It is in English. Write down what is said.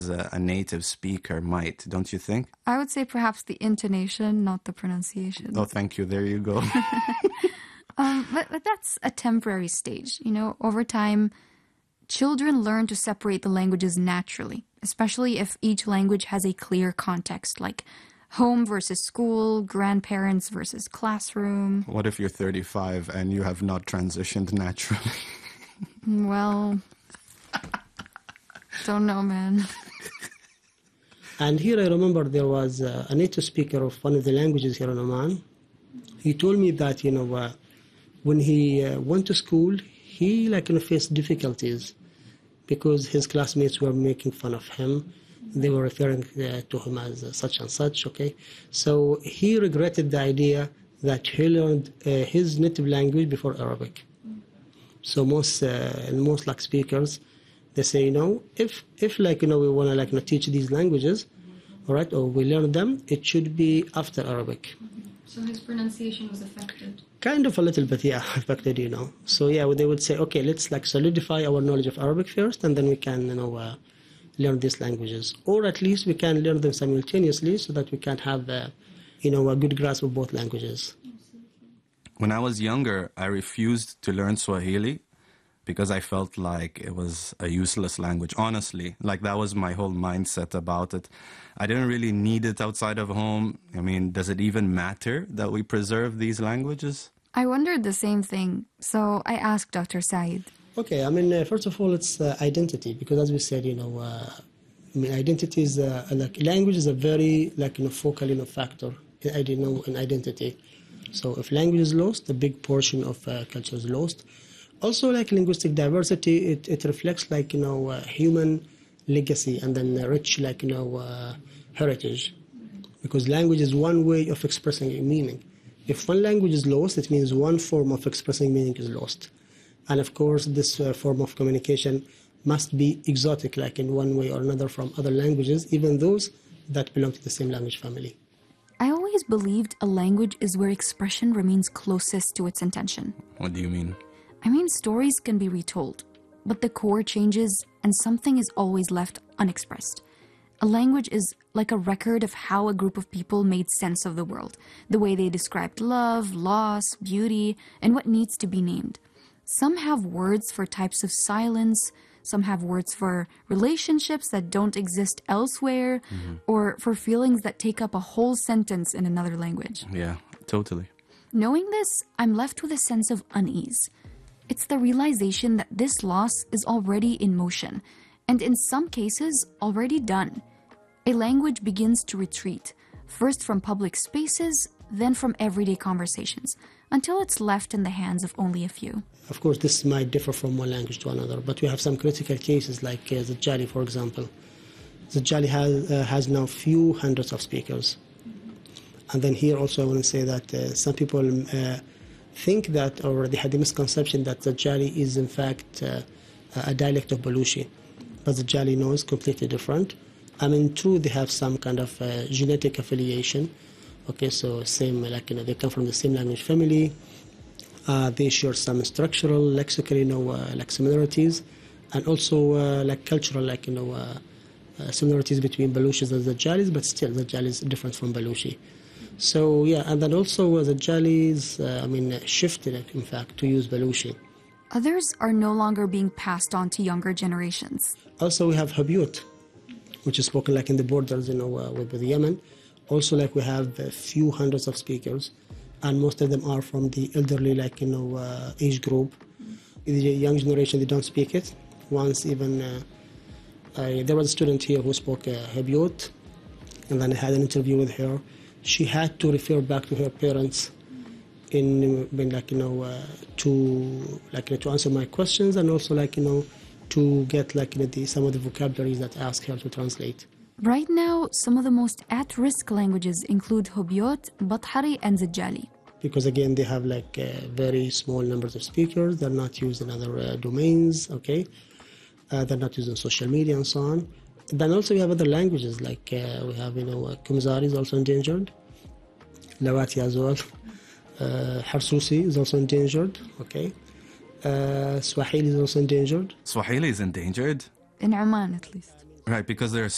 a native speaker might, don't you think? I would say perhaps the intonation, not the pronunciation. Oh, thank you. There you go. But that's a temporary stage. You know, over time, children learn to separate the languages naturally, especially if each language has a clear context, like home versus school, grandparents versus classroom. What if you're 35 and you have not transitioned naturally? Well, don't know, man. And here I remember there was a native speaker of one of the languages here in Oman. He told me that, when he went to school, he faced difficulties because his classmates were making fun of him. They were referring to him as such and such, okay? So he regretted the idea that he learned his native language before Arabic. So most speakers, they say, if we want to teach these languages, all right, or we learn them, it should be after Arabic. So his pronunciation was affected? Kind of a little bit, yeah, affected, So yeah, they would say, okay, let's solidify our knowledge of Arabic first, and then we can, learn these languages. Or at least we can learn them simultaneously so that we can have, a good grasp of both languages. When I was younger, I refused to learn Swahili because I felt like it was a useless language, honestly. Like, that was my whole mindset about it. I didn't really need it outside of home. I mean, does it even matter that we preserve these languages? I wondered the same thing, so I asked Dr. Said. Okay, first of all, it's identity, because as we said, identity is, language is a very, focal, factor in identity. So if language is lost, a big portion of culture is lost. Also, linguistic diversity, it reflects, human legacy and then rich, heritage. Because language is one way of expressing a meaning. If one language is lost, it means one form of expressing meaning is lost. And of course, this form of communication must be exotic, in one way or another from other languages, even those that belong to the same language family. I always believed a language is where expression remains closest to its intention. What do you mean? I mean, stories can be retold, but the core changes and something is always left unexpressed. A language is like a record of how a group of people made sense of the world, the way they described love, loss, beauty, and what needs to be named. Some have words for types of silence, some have words for relationships that don't exist elsewhere, or for feelings that take up a whole sentence in another language. Yeah, totally. Knowing this, I'm left with a sense of unease. It's the realization that this loss is already in motion, and in some cases, already done. A language begins to retreat, first from public spaces, then from everyday conversations, until it's left in the hands of only a few. Of course, this might differ from one language to another, but we have some critical cases like Zajali, for example. Zajali has now few hundreds of speakers. And then here also I want to say that some people think that, or they had the misconception that Zajali is in fact a dialect of Baluchi. But Zajali is completely different. True, they have some kind of genetic affiliation. Okay, so same, they come from the same language family. They share some structural, lexical, similarities, and also cultural, similarities between Baluchis and Zajalis, but still Zajali is different from Baluchi. So yeah, and then also Zajalis, shifted, in fact, to use Baluchi. Others are no longer being passed on to younger generations. Also, we have Habyot, which is spoken in the borders, with Yemen. Also, we have a few hundreds of speakers, and most of them are from the elderly, age group. The young generation, they don't speak it. Once even, there was a student here who spoke Habyot, and then I had an interview with her. She had to refer back to her parents to answer my questions, and also to get some of the vocabularies that I asked her to translate. Right now, some of the most at-risk languages include Habyot, Bathari, and Zajali. Because again, they have very small numbers of speakers. They're not used in other domains. Okay, they're not used in social media and so on. Then also we have other languages we have Kumzari is also endangered, Lawati as well. Harsusi is also endangered. Okay, Swahili is also endangered. Swahili is endangered? In Oman, at least. Right, because there are